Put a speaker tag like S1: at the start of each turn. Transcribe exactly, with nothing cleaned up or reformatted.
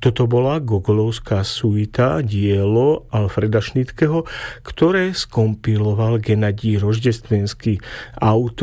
S1: Toto bola gogolovská suita, dielo Alfreda Schnittkeho, ktoré skompiloval Gennadij Roždestvenský, autor